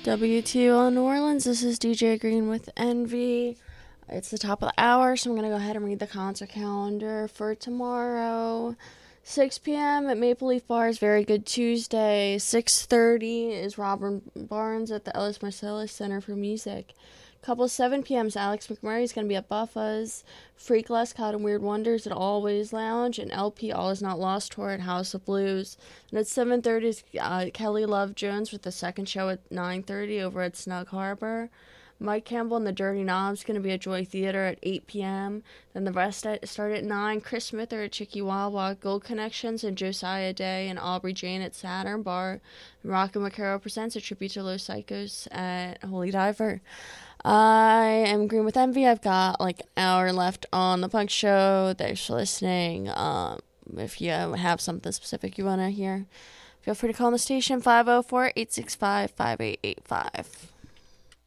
WTO New Orleans, this is DJ Green with Envy. It's the top of the hour, so I'm going to go ahead and read the concert calendar for tomorrow. 6 p.m. at Maple Leaf Bar's Very Good Tuesday. 6:30 is Robin Barnes at the Ellis Marcellus Center for Music. Couple 7 p.m. is Alex McMurray is going to be at Buffa's. Freak Les Caught and Weird Wonders at Always Lounge. And LP All Is Not Lost tour at House of Blues. And at 7:30 is Kelly Love Jones with the second show at 9:30 over at Snug Harbor. Mike Campbell and the Dirty Knobs going to be at Joy Theater at 8 p.m. Then the rest start at 9. Chris Smither at Chicky Wawa. Gold Connections and Josiah Day and Aubrey Jane at Saturn Bar. And Rocco Macaro presents a tribute to Los Psychos at Holy Diver. I am Green with Envy. I've got like an hour left on the punk show. Thanks for listening. If you have something specific you want to hear, feel free to call the station 504-865-5885.